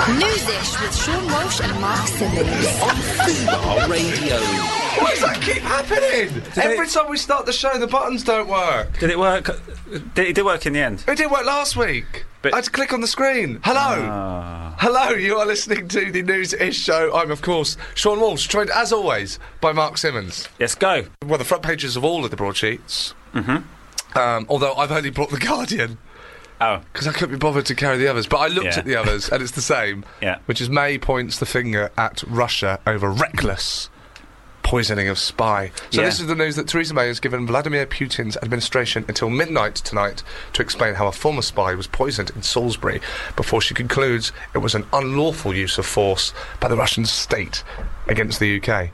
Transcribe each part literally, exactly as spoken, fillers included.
Newsish with Sean Walsh and Mark Simmons. On Fubar Radio. Why does that keep happening? Did Every it- time we start the show, the buttons don't work. Did it work? Did it did work in the end? It didn't work last week. But- I had to click on the screen. Hello. Ah. Hello, you are listening to the News-ish show. I'm, of course, Sean Walsh, joined, as always, by Mark Simmons. Let's go. Well, the front pages of all of the broadsheets. Mm-hmm. Um, although I've only brought The Guardian, Oh. because I couldn't be bothered to carry the others. But I looked Yeah. at the others, and it's the same. Yeah. Which is May points the finger at Russia over reckless poisoning of spy. So Yeah. this is the news that Theresa May has given Vladimir Putin's administration until midnight tonight to explain how a former spy was poisoned in Salisbury, before she concludes it was an unlawful use of force by the Russian state against the U K.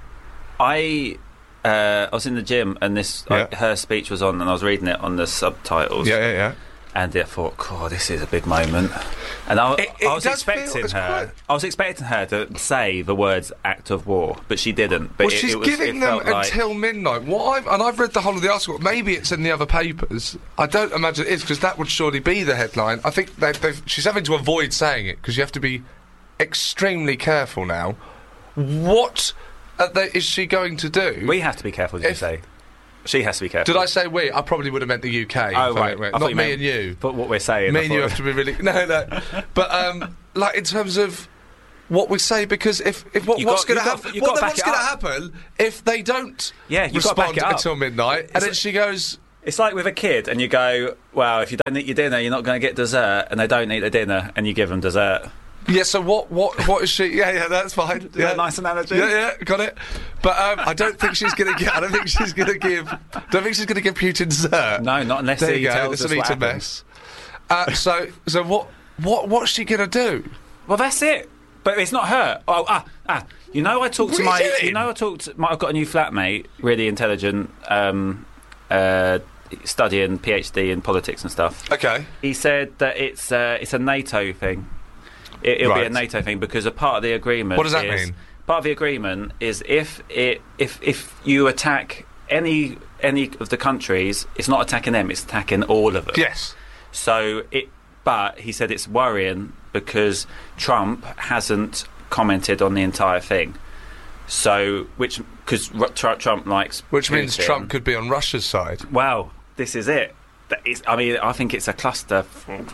I uh, I was in the gym and this Yeah. uh, her speech was on and I was reading it on the subtitles. Yeah, yeah, yeah. And I thought, God, this is a big moment. And I, It- it I was does feel- expecting it's her. quite- I was expecting her to say the words "act of war," but she didn't. But Well, it, she's it was, giving it them felt like, until midnight. What I've, and I've read the whole of the article. Maybe it's in the other papers. I don't imagine it is, because that would surely be the headline. I think they, they've, she's having to avoid saying it, because you have to be extremely careful now. What are they, is she going to do? We have to be careful. Did you If- say? She has to be careful. Did I say we? I probably would have meant the U K. Oh if I right, meant- I thought not you me meant- and you. But what we're saying, Me I and you thought- have to be really no, no. But um, like in terms of what we say, because if, if what, You what's got- going to you got- happen, you well, gotta then back what's it going to up. happen if they don't Yeah, you gotta back respond it up. until midnight, and then It's- she goes. It's like with a kid, and you go, "Well, if you don't eat your dinner, you're not going to get dessert," and they don't eat their dinner, and you give them dessert. Yeah, so what, what, what is she... Yeah, yeah, that's fine. Is yeah. that a nice analogy? Yeah, yeah, got it. But um, I don't think she's going to get... I don't think she's going to give... don't think she's going to give Putin dessert. No, not unless There he you go, tells this us will what eat a happens. mess. Uh, so, so what, what, what's she going to do? Well, that's it. But it's not her. Oh, ah, ah. You know, I talked What to are you my. doing? You know, I talked. To my, I've got a new flatmate, really intelligent, um, uh, studying PhD in politics and stuff. Okay. He said that it's uh, it's a NATO thing. It, it'll be Right. a NATO thing because a part of the agreement. What does that is, mean? Part of the agreement is if it if if you attack any any of the countries, it's not attacking them; it's attacking all of them. Yes. So it, but he said it's worrying because Trump hasn't commented on the entire thing. So, which because Trump likes, Which means Putin. Trump could be on Russia's side. Well, this is it. That is, I mean, I think it's a cluster.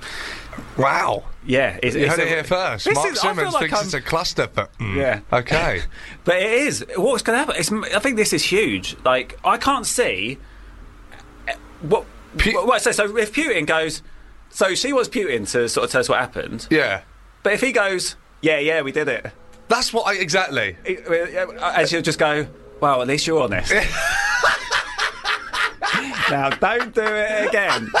Wow. Yeah, it's, You it's heard a- it here first. This Mark is- I feel Simmons like thinks I'm- it's a cluster. For, mm. Yeah. Okay. But it is. What's going to happen? It's, I think this is huge. Like, I can't see uh, what. Pu- what, what so, so if Putin goes, so she wants Putin to sort of tell us what happened. Yeah. But if he goes, yeah, yeah, we did it. That's what I... Exactly. And she'll just go, well, at least you're honest. Now, don't do it again.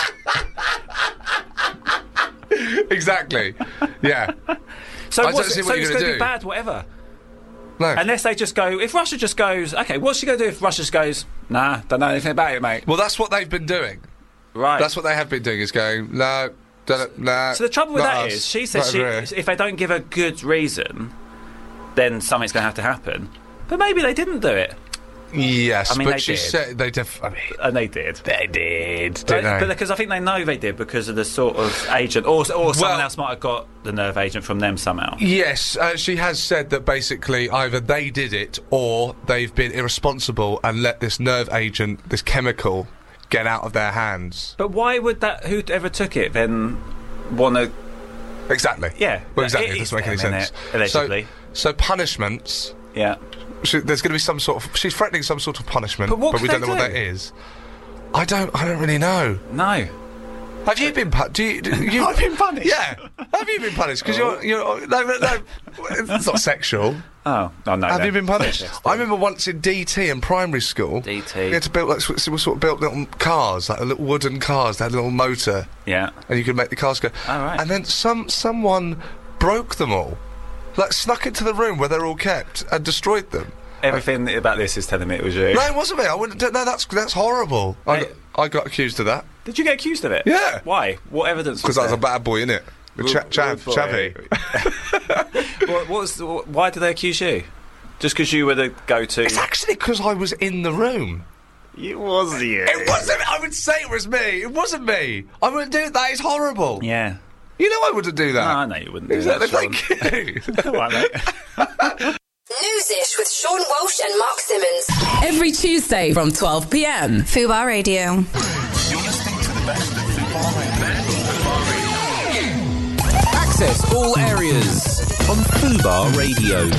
Exactly. Yeah. So, I don't what's, see so what it's you're going gonna to do. be bad, whatever. No. Unless they just go, if Russia just goes, okay, what's she going to do if Russia just goes, nah, don't know anything about it, mate. Well, that's what they've been doing. Right. That's what they have been doing, is going, no, don't, no. So the trouble with not that us, is, she not says she, over here. if they don't give a good reason, then something's going to have to happen. But maybe they didn't do it, Yes, I mean, but they she did. said they def. I mean, and they did. they did, But, didn't but they? because I think they know they did because of the sort of agent, or, or someone Well- else might have got the nerve agent from them somehow. Yes, uh, she has said that basically either they did it or they've been irresponsible and let this nerve agent, this chemical, get out of their hands. But why would that whoever took it then want to? Exactly. Yeah, Well, it exactly. It is doesn't make any them, sense. innit? Allegedly. So, so punishments. Yeah. She, there's going to be some sort of. She's threatening some sort of punishment, But what we could don't know they what do? that is. I don't. I don't really know. No. Have you been punished? Do you? Do you I've been punished? Yeah. Have you been punished? Because you're. You're. No, no, no. It's not sexual. Oh, oh no. Have no. you been punished? Yes, I remember once in D T in primary school. D T. We had to build like sort of, sort of built little cars, like little wooden cars. They had a little motor, Yeah. and you could make the cars go. Oh, right. And then some someone broke them all, like snuck into the room where they're all kept and destroyed them. Everything about this is telling me it was you. No, it wasn't me. I wouldn't. No, that's that's horrible. I Hey. got, I got accused of that Did you get accused of it? Yeah. Why? What evidence? because was I was a there? bad boy, innit? With Cha- Rude- Chav, rude boy. Chavy. what, what was? What, why did they accuse you? Just because you were the go-to? It's actually because I was in the room. It was you. It wasn't. I would say it was me. It wasn't me. I wouldn't do it. That is horrible. Yeah. You know I wouldn't do that. No, I know you wouldn't do Exactly. that, Sean. Thank you. All right, mate. Newsish with Sean Walsh and Mark Simmons. Every Tuesday from twelve p m. Fubar Radio. You're listening to the best of Fubar Radio. Access all areas on Fubar Radio.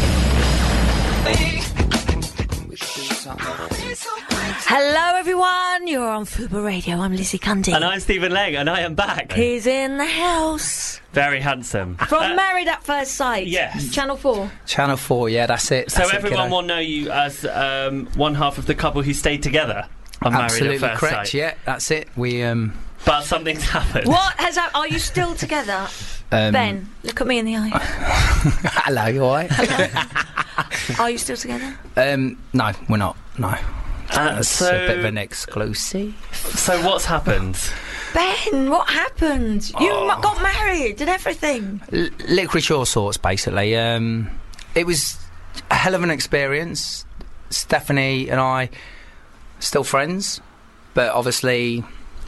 Hello, everyone. You're on Fubar Radio. I'm Lizzie Cundy. And I'm Stephen Lang, and I am back. He's in the house. Very handsome. From Uh, Married at First Sight. Yes. Channel four. Channel four, yeah, that's it. So That's it, everyone kiddo. will know you as um, one half of the couple who stayed together on Absolutely Married at First correct, Sight. yeah, that's it. We, um... But something's happened. What has happened? Are you still together? um Ben, look at me in the eye. Hello, you alright? Are you still together? um, no, we're not, no. Uh, That's so, a bit of an exclusive. so what's happened? Ben, what happened? You Oh. m- got married and everything. L- licorice all sorts, basically. Um, it was a hell of an experience. Stephanie and I still friends, but obviously,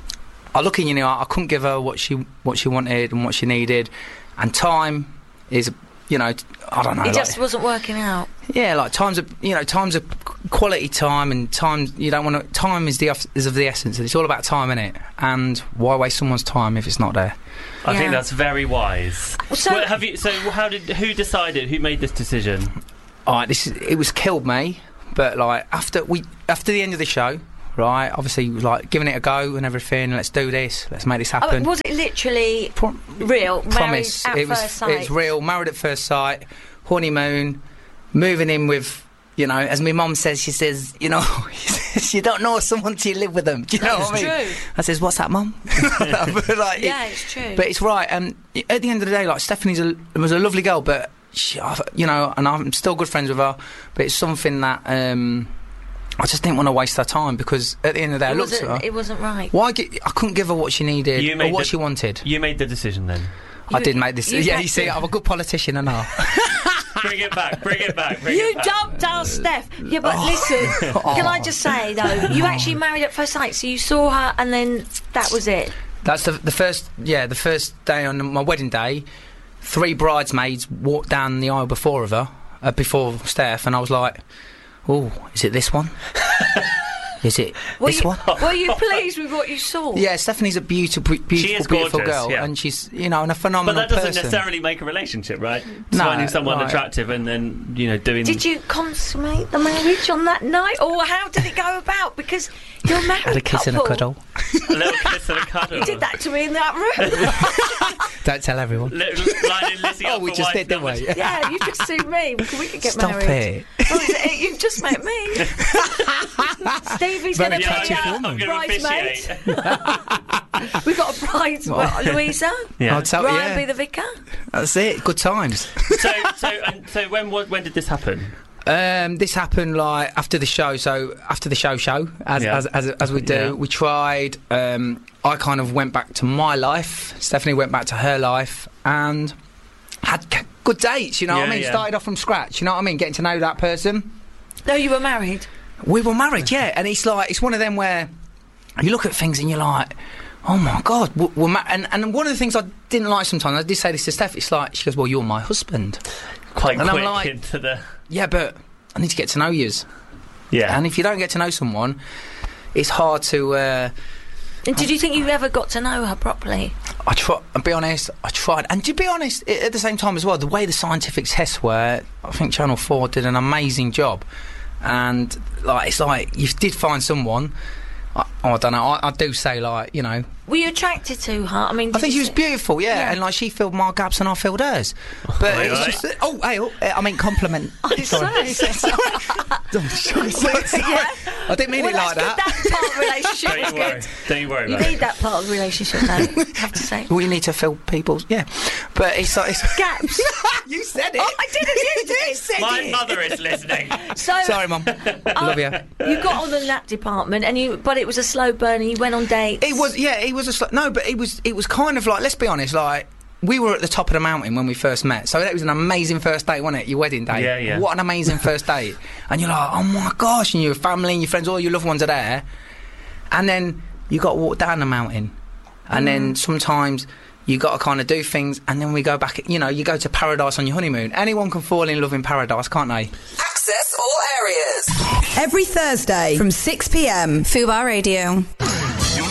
I look in, you know, I couldn't give her what she what she wanted and what she needed, and time is, you know, I don't know. It like- just wasn't working out. yeah, like times of you know times of quality time, and time you don't want to. Time is the of- is of the essence, and it's all about time, innit? And why waste someone's time if it's not there? I Yeah. think that's very wise. So- Well, have you? So how did? Who decided? Who made this decision? All right, this is, it was killed me, but like after we after the end of the show, right? Obviously, like giving it a go and everything. Let's do this. Let's make this Oh, happen. was it literally Pro- real? promise. Married at It was first sight? it was real. Married at first sight. Honeymoon. Moving in with. You know, as my mum says, she says, you know, you don't know someone till you live with them. Do you know That's what I mean? true. I says, what's that, mum? But, like, Yeah, it- it's true. But it's right. And at the end of the day, like Stephanie's a, was a lovely girl, but she, I've- you know, and I'm still good friends with her. But it's something that um, I just didn't want to waste her time because at the end of the day, I it, looked at wasn't, her. it wasn't right. Why? Get, I couldn't give her what she needed You or made what the- she wanted. You made the decision then. I You- did make this. you Yeah, had you see, to- I'm a good politician, and I. Bring it back. Bring it back. Bring You it back. dumped our Steph. Yeah, but Oh. listen, can I just say though, you actually married at first sight, so you saw her and then that was it. That's the the first. Yeah, the first day on my wedding day. Three bridesmaids walked down the aisle before of her, uh, before Steph, and I was like, "Oh, is it this one? Is it Were this you, one?" were you pleased with what you saw? Yeah, Stephanie's a beautiful, beautiful, She is beautiful gorgeous, girl, yeah. and she's, you know, and a But phenomenal that doesn't person. necessarily make a relationship, right? No, Finding someone right. attractive and then, you know, doing. Did you consummate the marriage on that night, or how did it go about? Because you're a married Had a kiss and a couple. cuddle. a little kiss and a cuddle? You did that to me in that room. Don't tell everyone. Little lining Lizzie Oh, up we for just wife did, didn't number we? two. Yeah, you just sued me. We could get Stop married. it. Oh, is it? You've just met me. Stevie's going to Very be attractive a woman. I'm going to bridesmaid. officiate. We've got a bride, what, Louisa. Yeah. I'll tell Ryan yeah. be the vicar. That's it. Good times. so, so, and, so when wa- when did this happen? Um, this happened like after the show. So after the show, show as Yeah. as, as as we do, Yeah. we tried. Um, I kind of went back to my life. Stephanie went back to her life, and had c- good dates. You know what Yeah, I mean? yeah. Started off from scratch. You know what I mean? Getting to know that person. No, you were married. We were married, yeah, and it's like it's one of them where you look at things and you're like, oh my god, we're, we're ma-. and and one of the things I didn't like sometimes, I did say this to Steph. It's like she goes, well, you're my husband. Quite And I'm quick like- into the. Yeah, but I need to get to know yous. Yeah. And if you don't get to know someone, it's hard to. Uh, And did you think you ever got to know her properly? I try. I'll be honest. I tried, and to be honest, i- at the same time as well, the way the scientific tests were, I think Channel Four did an amazing job. And like, it's like you did find someone. I, I don't know. I, I do say like, you know, Were you attracted to her? I mean, I did think you she was see- beautiful, yeah, Yeah. and like she filled my gaps and I filled hers. But Right, it's right. just, oh, hey, oh, I mean compliment. I say. Yeah. I didn't mean Well, it like that's that. good. That part of the relationship Don't is you worry. good. Don't you worry You about need it. that part of the relationship, though. I have to say. We need to fill people's, yeah. But it's like it's, Gaps. you said it. Oh, I didn't. You did. said My it. mother is listening. So Sorry, Mum. Love you. you got on in that department, and you, but it was a slow burn. And you went on dates. It was, yeah, it was a sl- no, but it was, it was kind of like, let's be honest, like we were at the top of the mountain when we first met, so that was an amazing first date, wasn't it? Your wedding day. Yeah, yeah. What an amazing first date, and you're like, oh my gosh, and your family and your friends, all your loved ones are there, and then you got to walk down the mountain, and then sometimes you got to kind of do things, and then we go back. You know, you go to paradise on your honeymoon. Anyone can fall in love in paradise, can't they? Access all areas. Every Thursday from six p m. Fubar Radio.